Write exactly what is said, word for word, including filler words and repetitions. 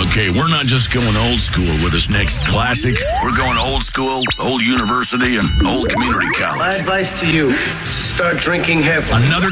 Okay, we're not just going old school with this next classic. We're going old school, old university, and old community college. My advice to you is to start drinking heavily. Another